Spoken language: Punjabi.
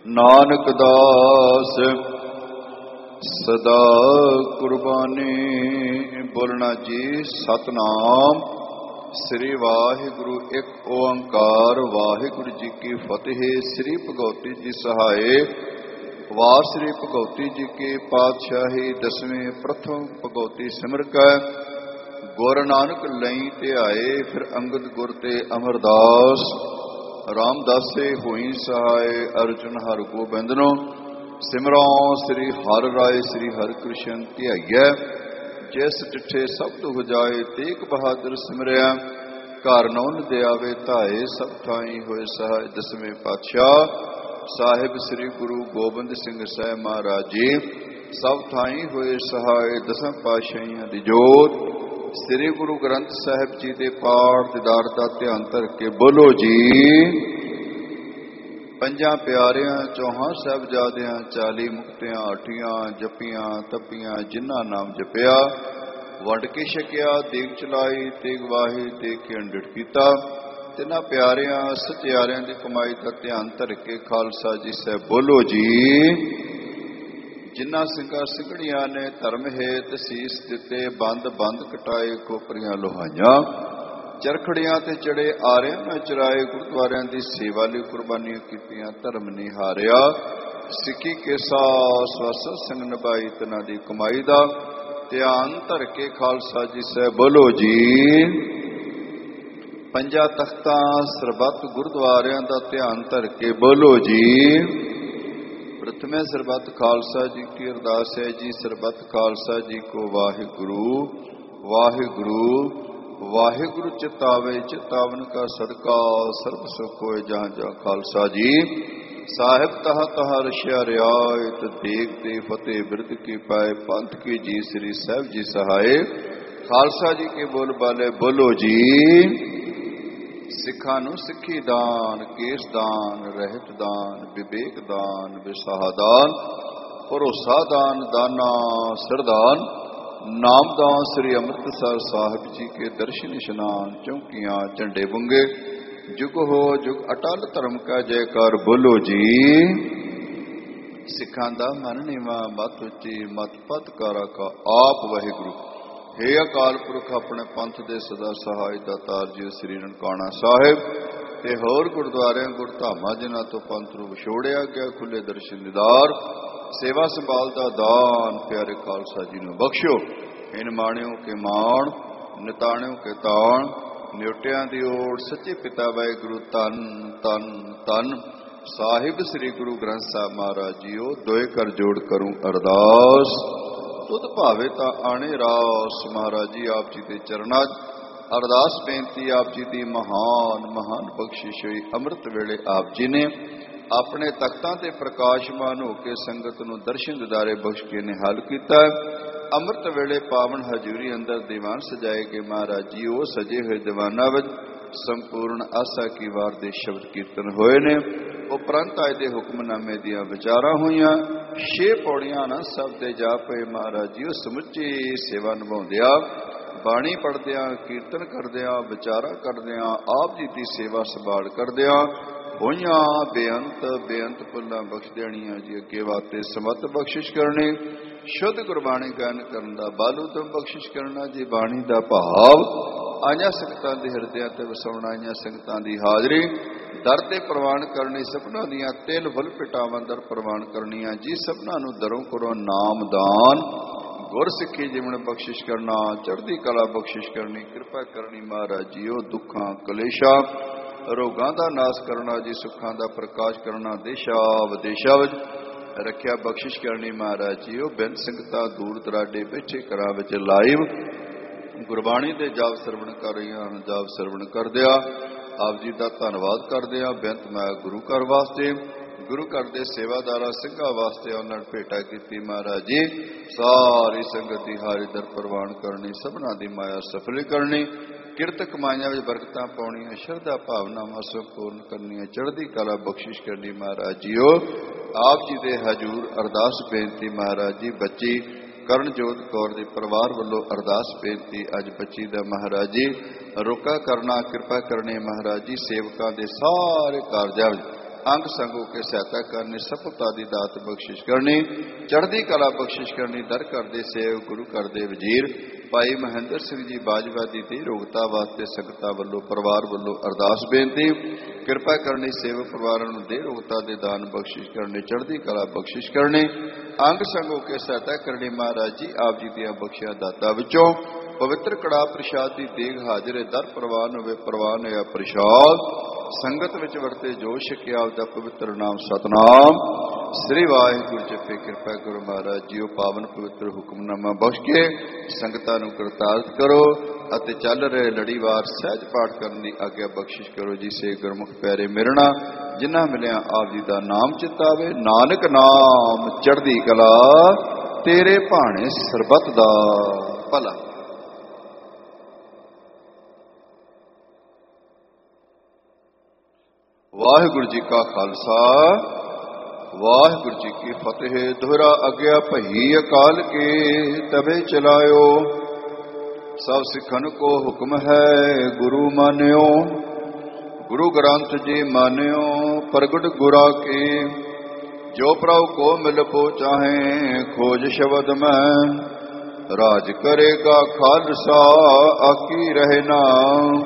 ਨਾਨਕ ਦਾਸ ਸਦਾ ਕੁਰਬਾਨੀ। ਬੋਲਣਾ ਜੀ ਸਤਨਾਮ ਸ੍ਰੀ ਵਾਹਿਗੁਰੂ ਇੱਕ ਓੰਕਾਰ। ਵਾਹਿਗੁਰੂ ਜੀ ਕੀ ਫਤਿਹ। ਸ੍ਰੀ ਭਗਉਤੀ ਜੀ ਸਹਾਏ। ਵਾਰ ਸ੍ਰੀ ਭਗਉਤੀ ਜੀ ਕੀ ਪਾਤਸ਼ਾਹੀ। ਦਸਵੇਂ ਪ੍ਰਥਮ ਭਗਉਤੀ ਸਿਮਰ ਕੈ ਗੁਰ ਨਾਨਕ ਲਈ ਧਿਆਏ। ਫਿਰ ਅੰਗਦ ਗੁਰ ਤੇ ਅਮਰਦਾਸ ਰਾਮਦਾਸੇ ਹੋਈ ਸਹਾਏ। ਅਰਜੁਨ ਹਰਿ ਗੋਬਿੰਦਨੋ ਸਿਮਰੋ ਸ੍ਰੀ ਹਰਿ ਰਾਏ। ਸ੍ਰੀ ਹਰਿ ਕ੍ਰਿਸ਼ਨ ਧਿਆਈਐ ਜਿਸ ਡਿਠੇ ਸਭ ਦੁਖ ਜਾਏ। ਤੇਗ ਬਹਾਦਰ ਸਿਮਰਿਆ ਘਰ ਨੌਨ ਦਿਆਵੇ ਧਾਏ। ਸਭ ਥਾਈ ਹੋਏ ਸਹਾਏ। ਦਸਵੇਂ ਪਾਤਸ਼ਾਹ ਸਾਹਿਬ ਸ੍ਰੀ ਗੁਰੂ ਗੋਬਿੰਦ ਸਿੰਘ ਸਾਹਿਬ ਮਹਾਰਾਜ ਜੀ ਸਭ ਥਾਈ ਹੋਏ ਸਹਾਏ। ਦਸਾਂ ਪਾਤਸ਼ਾਹੀਆਂ ਦੀ ਜੋਤ ਸ੍ਰੀ ਗੁਰੂ ਗ੍ਰੰਥ ਸਾਹਿਬ ਜੀ ਦੇ ਪਾਠ ਦੀਦਾਰ ਦਾ ਧਿਆਨ ਧਰ ਕੇ ਬੋਲੋ ਜੀ। ਪੰਜਾਂ ਪਿਆਰਿਆਂ ਚੌਹਾਂ ਸਾਹਿਬਜ਼ਾਦਿਆਂ 40 ਮੁਕਤਿਆਂ 8 ਜਪੀਆਂ ਤਪੀਆਂ ਜਿਨ੍ਹਾਂ ਨਾਮ ਜਪਿਆ ਵੰਡ ਕੇ ਛਕਿਆ। ਦੇਗ ਚਲਾਈ ਤੇਗ ਵਾਹੀ ਦੇਖ ਕੇ ਅੰਡਿੜ ਕੀਤਾ। ਤਿੰਨਾਂ ਪਿਆਰਿਆਂ ਸਚਿਆਰਿਆਂ ਦੀ ਕਮਾਈ ਦਾ ਧਿਆਨ ਧਰ ਕੇ ਖਾਲਸਾ ਜੀ ਸਾਹਿਬ ਬੋਲੋ ਜੀ। ਜਿਨ੍ਹਾਂ ਸਿੰਘਾਂ ਸਿੰਘਣੀਆਂ ਨੇ ਧਰਮ ਹੇਤ ਸੀਸ ਦਿੱਤੇ ਬੰਦ ਬੰਦ ਕਟਾਏ ਖੋਪਰੀਆਂ ਲੋਹਾਈਆਂ ਚਰਖੜੀਆਂ ਤੇ ਚੜੇ ਆਰਿਆਂ ਨਾਲ ਚਰਾਏ। ਗੁਰਦੁਆਰਿਆਂ ਦੀ ਸੇਵਾ ਲਈ ਕੁਰਬਾਨੀਆਂ ਕੀਤੀਆਂ ਧਰਮ ਨਿਹਾਰਿਆ। ਸਿੱਖੀ ਕੇਸਾ ਸਵਾਸਾ ਸਿੰਘ ਨਿਭਾਈ ਤਿਨਾਂ ਦੀ ਕਮਾਈ ਦਾ ਧਿਆਨ ਧਰ ਕੇ ਖਾਲਸਾ ਜੀ ਸਾਹਿਬ ਬੋਲੋ ਜੀ। ਪੰਜਾਂ ਤਖਤਾਂ ਸਰਬੱਤ ਗੁਰਦੁਆਰਿਆਂ ਦਾ ਧਿਆਨ ਧਰ ਕੇ ਬੋਲੋ ਜੀ। ਪ੍ਰਥਮੇ ਸਰਬੱਤ ਖਾਲਸਾ ਜੀ ਕੀ ਅਰਦਾਸ ਹੈ ਜੀ। ਸਰਬੱਤ ਖਾਲਸਾ ਜੀ ਕੋ ਵਾਹਿਗੁਰੂ ਵਾਹਿਗੁਰੂ ਵਾਹਿਗੁਰੂ ਚਿਤਾਵੇ। ਚਿਤਾਵਨ ਕਾ ਸਦਕਾ ਸਰਬ ਸੁਖ ਹੋਏ ਜਹਾਂ ਜਹਾਂ ਖਾਲਸਾ ਜੀ ਸਾਹਿਬ ਤਹਾ ਤਹਾ ਰਸ਼ਿਆ ਰਿਆਇਤ। ਦੇਗ ਤੇ ਫਤਿਹ ਬਿਰਦ ਕੀ ਪਾਏ ਪੰਥ ਕੀ ਜੀ ਸ੍ਰੀ ਸਾਹਿਬ ਜੀ ਸਹਾਏ। ਖਾਲਸਾ ਜੀ ਕੇ ਬੋਲ ਬਾਲੇ ਬੋਲੋ ਜੀ। ਸਿੱਖਾਂ ਨੂੰ ਸਿੱਖੀ ਦਾਨ ਕੇਸ ਦਾਨ ਰਹਿਤ ਦਾਨ ਵਿਵੇਕ ਦਾਨ ਵਿਸਾਹ ਦਾਨ ਭਰੋਸਾ ਦਾਨ ਦਾਨਾ ਸਰਦਾਨ ਨਾਮਦਾਨ। ਸ੍ਰੀ ਅੰਮ੍ਰਿਤਸਰ ਸਾਹਿਬ ਜੀ ਕੇ ਦਰਸ਼ਨ ਇਸ਼ਨਾਨ ਚੌਂਕੀਆਂ ਝੰਡੇ ਬੁੰਗੇ ਜੁਗ ਹੋ ਜੁਗ ਅਟਲ ਧਰਮ ਕਾ ਜੈਕਾਰ ਬੋਲੋ ਜੀ। ਸਿੱਖਾਂ ਦਾ ਮਨ ਨੀਵਾਂ ਮਤ ਉੱਚੀ ਮਤ ਪਤ ਕਾਰਾ ਕਾ ਆਪ ਵਾਹਿਗੁਰੂ। ਹੇ ਅਕਾਲ ਪੁਰਖ ਆਪਣੇ ਪੰਥ ਦੇ ਸਦਾ ਸਹਾਇ ਦਾਤਾਰ ਜੀ ਸ੍ਰੀ ਨਨਕਾਣਾ ਸਾਹਿਬ ਤੇ ਹੋਰ ਗੁਰਦੁਆਰਿਆਂ ਗੁਰਧਾਮਾਂ ਜਿਨ੍ਹਾਂ ਤੋਂ ਪੰਥ ਨੂੰ ਵਿਛੋੜਿਆ ਗਿਆ ਖੁੱਲੇ ਦਰਸ਼ਨ ਦੀਦਾਰ ਸੇਵਾ ਸੰਭਾਲ ਦਾ ਦਾਨ ਪਿਆਰੇ ਖਾਲਸਾ ਜੀ ਨੂੰ ਬਖਸ਼ੋ। ਇਨ ਮਾਣਿਓ ਕੇ ਮਾਣ ਨਿਤਾਣਿਓ ਕੇ ਤਾਣ ਨਿਉਟਿਆਂ ਦੀ ਓਟ ਸੱਚੇ ਪਿਤਾ ਵਾਹਿਗੁਰੂ ਧੰਨ ਧੰਨ ਧੰਨ ਸਾਹਿਬ ਸ੍ਰੀ ਗੁਰੂ ਗ੍ਰੰਥ ਸਾਹਿਬ ਮਹਾਰਾਜ ਜੀਓ। ਦੋਏ ਕਰ ਜੋੜ ਕਰੂੰ ਅਰਦਾਸ ਤੁਧ ਭਾਵੇ ਤਾਂ ਆਣੇ ਰਾਸ। ਮਹਾਰਾਜ ਜੀ ਆਪ ਜੀ ਦੇ ਚਰਨਾਂ ਅਰਦਾਸ ਬੇਨਤੀ ਆਪ ਜੀ ਦੀ ਮਹਾਨ ਮਹਾਨ ਬਖਸ਼ਿਸ਼ ਹੋਈ। ਅੰਮ੍ਰਿਤ ਵੇਲੇ ਆਪ ਜੀ ਨੇ ਆਪਣੇ ਤਖਤਾਂ ਤੇ ਪ੍ਰਕਾਸ਼ਮਾਨ ਹੋ ਕੇ ਸੰਗਤ ਨੂੰ ਦਰਸ਼ਨ ਦਿਦਾਰੇ ਬਖਸ਼ ਕੇ ਨਿਹਾਲ ਕੀਤਾ। ਅੰਮ੍ਰਿਤ ਵੇਲੇ ਪਾਵਨ ਹਜ਼ੂਰੀ ਅੰਦਰ ਦੀਵਾਨ ਸਜਾਏ ਗਏ। ਮਹਾਰਾਜ ਜੀ ਉਹ ਸਜੇ ਹੋਏ ਦੀਵਾਨਾਂ ਵਿੱਚ ਸੰਪੂਰਨ ਆਸਾ ਕੀ ਵਾਰ ਦੇ ਸ਼ਬਦ ਕੀਰਤਨ ਹੋਏ ਨੇ। ਉਪਰੰਤ ਅੱਜ ਦੇ ਹੁਕਮਨਾਮੇ ਦੀਆਂ ਵਿਚਾਰਾਂ ਹੋਈਆਂ। 6 ਪੌੜੀਆਂ ਨਾ ਸਭ ਦੇ ਜਾ ਪਏ। ਮਹਾਰਾਜ ਜੀ ਉਹ ਸਮੁੱਚੀ ਸੇਵਾ ਨਿਭਾਉਂਦਿਆਂ ਬਾਣੀ ਪੜ੍ਹਦਿਆਂ ਕੀਰਤਨ ਕਰਦਿਆਂ ਵਿਚਾਰਾਂ ਕਰਦਿਆਂ ਆਪ ਜੀ ਦੀ ਸੇਵਾ ਸੰਭਾਲ ਕਰਦਿਆਂ ਹੋਈਆਂ ਬੇਅੰਤ ਬੇਅੰਤ ਪੁੱਲਾਂ ਬਖਸ਼ ਦੇਣੀਆਂ ਜੀ। ਅੱਗੇ ਵਾਸਤੇ ਸਮਤ ਬਖਸ਼ਿਸ਼ ਕਰਨੀ ਸ਼ੁੱਧ ਗੁਰਬਾਣੀ ਗਾਇਨ ਕਰਨ ਦਾ ਬਾਲੂ ਤੋਂ ਬਖਸ਼ਿਸ਼ ਕਰਨਾ ਜੀ। ਬਾਣੀ ਦਾ ਭਾਵ ਆਈਆਂ ਸੰਗਤਾਂ ਦੇ ਹਿਰਦਿਆਂ ਤੇ ਵਸਾਉਣਾ। ਆਈਆਂ ਸੰਗਤਾਂ ਦੀ ਹਾਜ਼ਰੀ ਦਰ ਤੇ ਪ੍ਰਵਾਨ ਕਰਨੀ। ਸਭਨਾਂ ਦੀਆਂ ਤਿਲ ਫੁੱਲ ਪਿਟਾਵਾਂ ਦਰ ਪ੍ਰਵਾਨ ਕਰਨੀਆਂ ਜੀ। ਸਭਨਾਂ ਨੂੰ ਦਰੋਂ ਕਰੋ ਨਾਮ ਦਾਨ ਗੁਰ ਸਿੱਖੀ ਜੀਵਨ ਬਖਸ਼ਿਸ਼ ਕਰਨਾ। ਚੜ੍ਹਦੀ ਕਲਾ ਬਖਸ਼ਿਸ਼ ਕਰਨੀ ਕਿਰਪਾ ਕਰਨੀ। ਮਹਾਰਾਜ ਜੀ ਉਹ ਦੁੱਖਾਂ ਕਲੇਸ਼ਾਂ ਰੋਗਾਂ ਦਾ ਨਾਸ਼ ਕਰਨਾ ਜੀ। ਸੁੱਖਾਂ ਦਾ ਪ੍ਰਕਾਸ਼ ਕਰਨਾ। ਦੇਸ਼ਾਂ ਵਿਦੇਸ਼ਾਂ ਵਿੱਚ ਰੱਖਿਆ ਬਖਸ਼ਿਸ਼ ਕਰਨੀ। ਮਹਾਰਾਜ ਜੀ ਉਹ ਬੇਅੰਤ ਸੰਗਤਾਂ ਦੂਰ ਦਰਾਡੇ ਬੈਠੇ ਘਰਾਂ ਵਿੱਚ ਲਾਈਵ ਗੁਰਬਾਣੀ ਦੇ ਜਾਪ ਸਰਵਣ ਕਰ ਰਹੀਆਂ ਹਨ। ਜਾਪ ਸਰਵਣ ਕਰਦਿਆਂ ਆਪ ਜੀ ਦਾ ਧੰਨਵਾਦ ਕਰਦਿਆਂ ਬੇਅੰਤ ਮੈਂ ਗੁਰੂ ਘਰ ਵਾਸਤੇ ਗੁਰੂ ਘਰ ਦੇ ਸੇਵਾਦਾਰਾਂ ਸਿੰਘਾਂ ਵਾਸਤੇ ਉਹਨਾਂ ਨੇ ਭੇਟਾ ਕੀਤੀ। ਮਹਾਰਾਜ ਜੀ ਸਾਰੀ ਸੰਗਤ ਦੀ ਹਾਜ਼ਰੀ ਦਰ ਪ੍ਰਵਾਨ ਕਰਨੀ। ਸਭਨਾਂ ਦੀ ਮਾਇਆ ਸਫਲੀ ਕਰਨੀ। ਕਿਰਤ ਕਮਾਈਆਂ ਵਿੱਚ ਬਰਕਤਾਂ ਪਾਉਣੀਆਂ। ਸ਼ਰਧਾ ਭਾਵਨਾਵਾਂ ਸੰਪੂਰਨ ਕਰਨੀਆਂ। ਚੜ੍ਹਦੀ ਕਲਾ ਬਖਸ਼ਿਸ਼ ਕਰਨੀ। ਮਹਾਰਾਜ ਜੀਓ ਆਪ ਜੀ ਦੇ ਹਜ਼ੂਰ ਅਰਦਾਸ ਬੇਨਤੀ। ਮਹਾਰਾਜ ਜੀ ਬੱਚੀ ਕਰਨਜੋਤ ਕੌਰ ਦੇ ਪਰਿਵਾਰ ਵੱਲੋਂ ਅਰਦਾਸ ਬੇਨਤੀ। ਅੱਜ ਬੱਚੀ ਦਾ ਮਹਾਰਾਜ ਜੀ ਰੋਕਾ ਕਰਨਾ ਕਿਰਪਾ ਕਰਨੀ। ਮਹਾਰਾਜ ਜੀ ਸੇਵਕਾਂ ਦੇ ਸਾਰੇ ਕਾਰਜਾਂ ਵਿੱਚ ਅੰਗ ਸੰਗ ਹੋ ਕੇ ਸਹਾਇਤਾ ਕਰਨੀ, ਸਫਲਤਾ ਦੀ ਦਾਤ ਬਖਸ਼ਿਸ਼ ਕਰਨੀ, ਚੜ੍ਹਦੀ ਕਲਾ ਬਖਸ਼ਿਸ਼ ਕਰਨੀ। ਦਰ ਕਰਦੇ ਸੇਵ ਗੁਰੂ ਕਰਦੇ ਵਜ਼ੀਰ ਭਾਈ ਮਹਿੰਦਰ ਸਿੰਘ ਜੀ ਬਾਜਵਾ ਦੀ ਤੇ ਰੋਗਤਾ ਵਾਸਤੇ ਸੰਗਤਾਂ ਵੱਲੋਂ ਪਰਿਵਾਰ ਵੱਲੋਂ ਅਰਦਾਸ ਬੇਨਤੀ। ਕਿਰਪਾ ਕਰਨੀ ਸੇਵਕ ਪਰਿਵਾਰਾਂ ਨੂੰ ਦੇ ਰੋਗਤਾ ਦੇ ਦਾਨ ਬਖਸ਼ਿਸ਼ ਕਰਨੇ, ਚੜ੍ਹਦੀ ਕਲਾ ਬਖਸ਼ਿਸ਼ ਕਰਨੀ, ਅੰਗ ਸੰਗ ਹੋ ਕੇ ਸਹਾਇਤਾ ਕਰਨੀ। ਮਹਾਰਾਜ ਜੀ ਆਪ ਜੀ ਦੀਆਂ ਬਖਸ਼ਿਆ ਦਾਤਾਂ ਵਿੱਚੋਂ ਪਵਿੱਤਰ ਕੜਾਹ ਪ੍ਰਸ਼ਾਦ ਦੀ ਦੇਗ ਹਾਜ਼ਰ ਦਰ ਪ੍ਰਵਾਨ ਹੋਵੇ। ਪ੍ਰਵਾਨ ਹੋਇਆ ਪ੍ਰਸ਼ਾਦ ਸੰਗਤ ਵਿੱਚ ਵਰਤੇ ਜੋ ਛਕਿਆ ਆਪਦਾ ਪਵਿੱਤਰ ਨਾਮ ਸਤਨਾਮ ਸ੍ਰੀ ਵਾਹਿਗੁਰੂ ਜਪੇ। ਕਿਰਪਾ ਕਰੋ ਮਹਾਰਾਜ ਜੀਓ ਪਾਵਨ ਪਵਿੱਤਰ ਹੁਕਮਨਾਮਾ ਬਖਸ਼ ਕੇ ਸੰਗਤਾਂ ਨੂੰ ਕਰਤਾਰਤ ਕਰੋ ਅਤੇ ਚੱਲ ਰਹੇ ਲੜੀਵਾਰ ਸਹਿਜ ਪਾਠ ਕਰਨ ਦੀ ਆਗਿਆ ਬਖਸ਼ਿਸ਼ ਕਰੋ ਜੀ। ਸੇ ਗੁਰਮੁਖ ਪਿਆਰੇ ਮਿਲਣਾ ਜਿਨ੍ਹਾਂ ਮਿਲਿਆ ਆਪ ਜੀ ਦਾ ਨਾਮ ਚਿਤਾਵੇ। ਨਾਨਕ ਨਾਮ ਚੜ੍ਹਦੀ ਕਲਾ ਤੇਰੇ ਭਾਣੇ ਸਰਬੱਤ ਦਾ ਭਲਾ। ਵਾਹਿਗੁਰੂ ਜੀ ਕਾ ਖਾਲਸਾ ਵਾਹਿਗੁਰੂ ਜੀ ਕੀ ਫਤਿਹ। ਦੁਹਰਾ ਅਗਿਆ ਭਈ ਅਕਾਲ ਕੇ ਤਬੇ ਚਲਾਇਓ। ਸਭ ਸਿੱਖਨ ਕੋ ਹੁਕਮ ਹੈ ਗੁਰੂ ਮਾਨਿਓ। ਗੁਰੂ ਗ੍ਰੰਥ ਜੀ ਮਾਨਿਓ ਪ੍ਰਗਟ ਗੁਰਾ ਕੇ। ਜੋ ਪ੍ਰਭ ਕੋ ਮਿਲ ਪੋ ਚਾਹੇ ਖੋਜ ਸ਼ਬਦ ਮੈਂ। ਰਾਜ ਕਰੇਗਾ ਖਾਲਸਾ ਆਕੀ ਰਹੇ ਨਾ।